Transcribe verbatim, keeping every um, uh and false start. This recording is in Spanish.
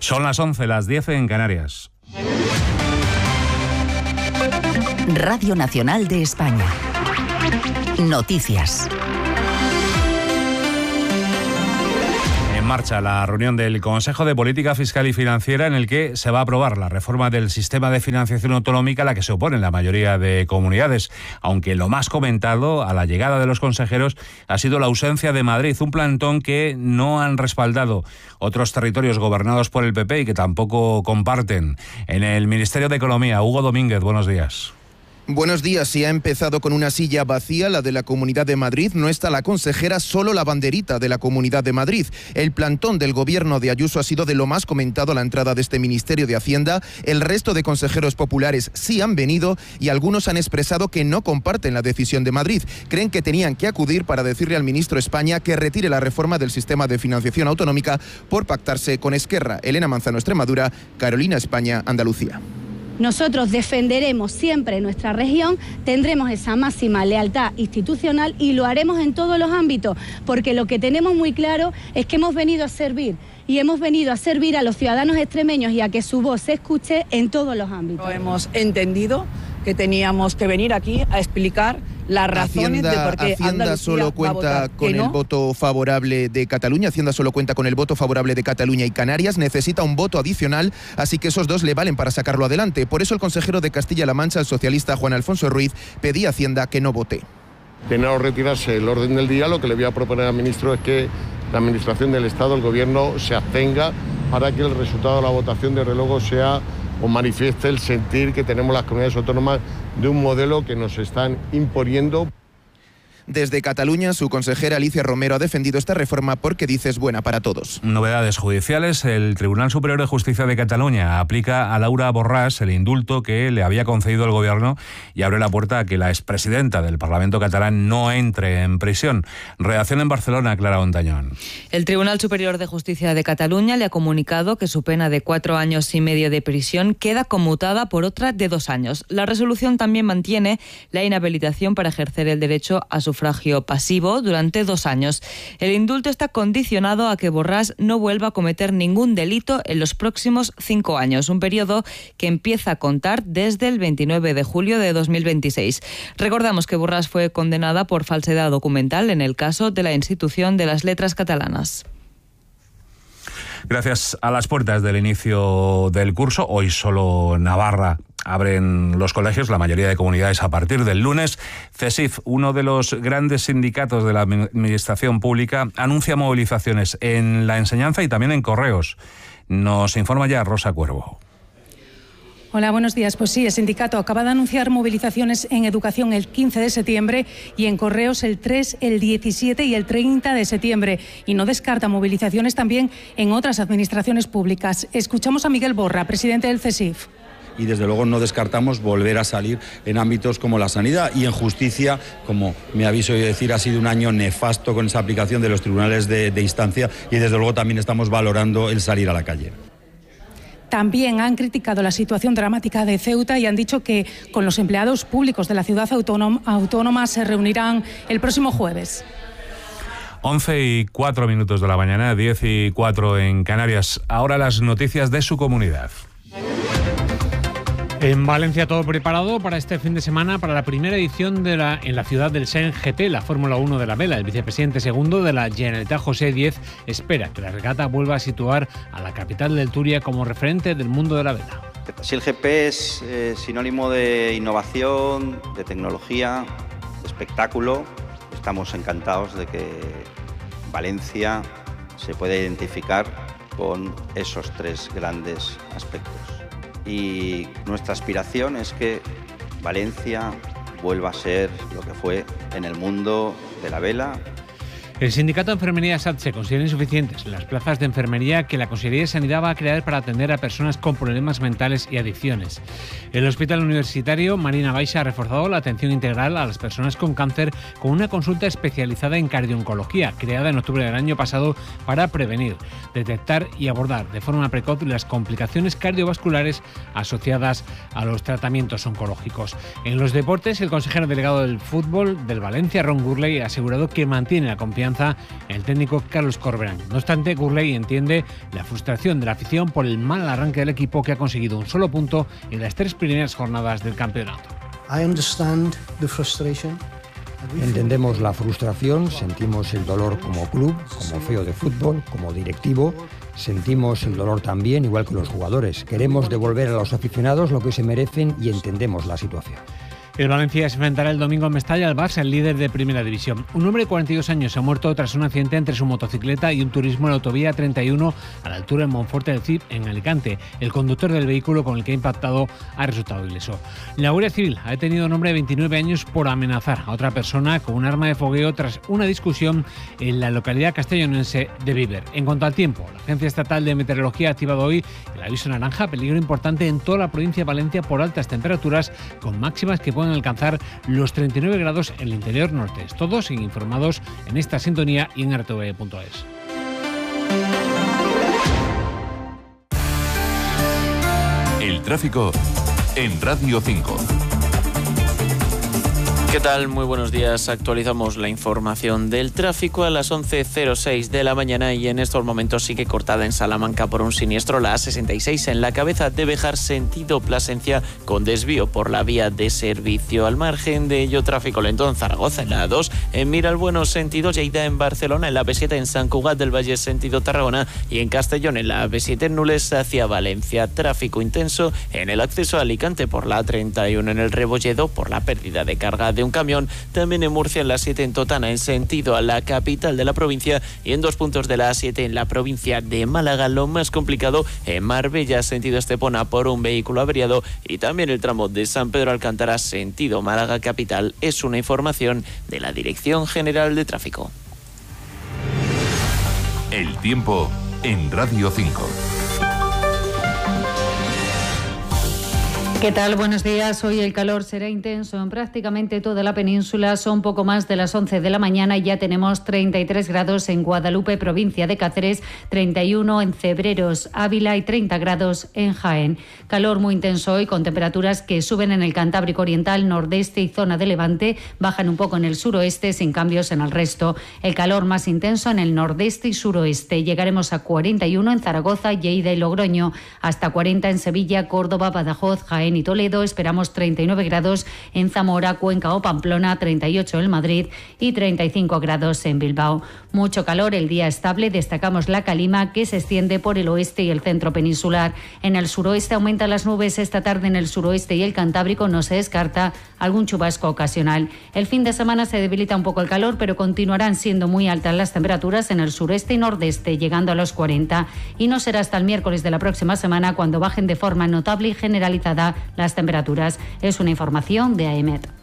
Son las once, las diez en Canarias. Radio Nacional de España. Noticias. En marcha la reunión del Consejo de Política Fiscal y Financiera, en el que se va a aprobar la reforma del sistema de financiación autonómica a la que se oponen la mayoría de comunidades, aunque lo más comentado a la llegada de los consejeros ha sido la ausencia de Madrid, un plantón que no han respaldado otros territorios gobernados por el P P y que tampoco comparten. En el Ministerio de Economía, Hugo Domínguez, buenos días. Buenos días. Se ha empezado con una silla vacía, la de la Comunidad de Madrid. No está la consejera, solo la banderita de la Comunidad de Madrid. El plantón del gobierno de Ayuso ha sido de lo más comentado a la entrada de este Ministerio de Hacienda. El resto de consejeros populares sí han venido y algunos han expresado que no comparten la decisión de Madrid. Creen que tenían que acudir para decirle al ministro España que retire la reforma del sistema de financiación autonómica por pactarse con Esquerra. Elena Manzano, Extremadura; Carolina, España, Andalucía. Nosotros defenderemos siempre nuestra región, tendremos esa máxima lealtad institucional y lo haremos en todos los ámbitos, porque lo que tenemos muy claro es que hemos venido a servir y hemos venido a servir a los ciudadanos extremeños y a que su voz se escuche en todos los ámbitos. Hemos entendido que teníamos que venir aquí a explicar las razones Hacienda, de por qué Hacienda Andalucía solo cuenta con el no. voto favorable de Cataluña. Hacienda solo cuenta con el voto favorable de Cataluña y Canarias. Necesita un voto adicional, así que esos dos le valen para sacarlo adelante. Por eso el consejero de Castilla-La Mancha, el socialista Juan Alfonso Ruiz, pedía a Hacienda que no vote. De no retirarse el orden del día, lo que le voy a proponer al ministro es que la Administración del Estado, el Gobierno, se abstenga para que el resultado de la votación de luego sea o manifieste el sentir que tenemos las comunidades autónomas de un modelo que nos están imponiendo. Desde Cataluña, su consejera Alicia Romero ha defendido esta reforma porque dice es buena para todos. Novedades judiciales. El Tribunal Superior de Justicia de Cataluña aplica a Laura Borràs el indulto que le había concedido el Gobierno y abre la puerta a que la expresidenta del Parlamento catalán no entre en prisión. Redacción en Barcelona, Clara Ontañón. El Tribunal Superior de Justicia de Cataluña le ha comunicado que su pena de cuatro años y medio de prisión queda conmutada por otra de dos años. La resolución también mantiene la inhabilitación para ejercer el derecho a su sufragio pasivo durante dos años. El indulto está condicionado a que Borràs no vuelva a cometer ningún delito en los próximos cinco años, un periodo que empieza a contar desde el veintinueve de julio de dos mil veintiséis. Recordamos que Borràs fue condenada por falsedad documental en el caso de la Institución de las Letras Catalanas. Gracias a las puertas del inicio del curso, hoy solo Navarra abren los colegios, la mayoría de comunidades a partir del lunes. CESIF, uno de los grandes sindicatos de la administración pública, anuncia movilizaciones en la enseñanza y también en correos. Nos informa ya Rosa Cuervo. Hola, buenos días. Pues sí, el sindicato acaba de anunciar movilizaciones en educación el quince de septiembre y en correos el tres, el diecisiete y el treinta de septiembre. Y no descarta movilizaciones también en otras administraciones públicas. Escuchamos a Miguel Borra, presidente del CESIF. Y desde luego no descartamos volver a salir en ámbitos como la sanidad y en justicia, como me habéis oído decir, ha sido un año nefasto con esa aplicación de los tribunales de, de instancia y desde luego también estamos valorando el salir a la calle. También han criticado la situación dramática de Ceuta y han dicho que con los empleados públicos de la ciudad autónoma, autónoma se reunirán el próximo jueves. once y cuatro minutos de la mañana, diez y cuatro en Canarias. Ahora las noticias de su comunidad. En Valencia todo preparado para este fin de semana para la primera edición de la en la ciudad del Sen G T, la Fórmula uno de la vela. El vicepresidente segundo de la Generalitat, José Díez, espera que la regata vuelva a situar a la capital del Túria como referente del mundo de la vela. Si el G P es eh, sinónimo de innovación, de tecnología, de espectáculo, estamos encantados de que Valencia se pueda identificar con esos tres grandes aspectos. Y nuestra aspiración es que Valencia vuelva a ser lo que fue en el mundo de la vela. El sindicato de enfermería SATSE considera insuficientes las plazas de enfermería que la Consejería de Sanidad va a crear para atender a personas con problemas mentales y adicciones. El Hospital Universitario Marina Baixa ha reforzado la atención integral a las personas con cáncer con una consulta especializada en cardiooncología, creada en octubre del año pasado para prevenir, detectar y abordar de forma precoz las complicaciones cardiovasculares asociadas a los tratamientos oncológicos. En los deportes, el consejero delegado del fútbol del Valencia, Ron Gurley, ha asegurado que mantiene la confianza confianza en el técnico Carlos Corberán. No obstante, Gurley entiende la frustración de la afición por el mal arranque del equipo, que ha conseguido un solo punto en las tres primeras jornadas del campeonato. I understand the frustration. Entendemos la frustración, sentimos el dolor como club, como feo de fútbol, como directivo. Sentimos el dolor también, igual que los jugadores. Queremos devolver a los aficionados lo que se merecen y entendemos la situación. El Valencia se enfrentará el domingo en Mestalla al Barça, el líder de Primera División. Un hombre de cuarenta y dos años ha muerto tras un accidente entre su motocicleta y un turismo en la autovía treinta y uno a la altura de Monforte del Cid, en Alicante. El conductor del vehículo con el que ha impactado ha resultado ileso. La Guardia Civil ha detenido a un hombre de veintinueve años por amenazar a otra persona con un arma de fogueo tras una discusión en la localidad castellonense de Viver. En cuanto al tiempo, la Agencia Estatal de Meteorología ha activado hoy el aviso naranja, peligro importante en toda la provincia de Valencia por altas temperaturas, con máximas que pueden alcanzar los treinta y nueve grados en el interior norte. Todos informados en esta sintonía y en r t v punto es. El tráfico en Radio cinco. ¿Qué tal? Muy buenos días. Actualizamos la información del tráfico a las once cero seis de la mañana y en estos momentos sigue cortada en Salamanca por un siniestro la A sesenta y seis en la cabeza de Béjar sentido Plasencia con desvío por la vía de servicio. Al margen de ello, tráfico lento en Zaragoza en la A dos, en Miralbueno sentido Lleida en Barcelona, en la A B siete en Sant Cugat del Valle sentido Tarragona y en Castellón en la A B siete en Nules hacia Valencia. Tráfico intenso en el acceso a Alicante por la A treinta y uno en el Rebolledo por la pérdida de carga de un camión, también en Murcia en la siete en Totana en sentido a la capital de la provincia y en dos puntos de la A siete en la provincia de Málaga. Lo más complicado en Marbella sentido Estepona por un vehículo averiado y también el tramo de San Pedro Alcántara sentido Málaga capital. Es una información de la Dirección General de Tráfico. El tiempo en Radio cinco. ¿Qué tal? Buenos días. Hoy el calor será intenso en prácticamente toda la península. Son poco más de las once de la mañana y ya tenemos treinta y tres grados en Guadalupe, provincia de Cáceres, treinta y uno en Cebreros, Ávila y treinta grados en Jaén. Calor muy intenso hoy con temperaturas que suben en el Cantábrico Oriental, Nordeste y zona de Levante, bajan un poco en el suroeste sin cambios en el resto. El calor más intenso en el Nordeste y Suroeste. Llegaremos a cuarenta y uno en Zaragoza, Lleida y Logroño, hasta cuarenta en Sevilla, Córdoba, Badajoz, Jaén y Toledo. Esperamos treinta y nueve grados en Zamora, Cuenca o Pamplona, treinta y ocho en Madrid y treinta y cinco grados en Bilbao. Mucho calor, el día estable. Destacamos la calima que se extiende por el oeste y el centro peninsular. En el suroeste aumentan las nubes esta tarde en el suroeste y el Cantábrico. No se descarta algún chubasco ocasional. El fin de semana se debilita un poco el calor, pero continuarán siendo muy altas las temperaturas en el sureste y nordeste, llegando a los cuarenta. Y no será hasta el miércoles de la próxima semana cuando bajen de forma notable y generalizada las temperaturas. Es una información de AEMET.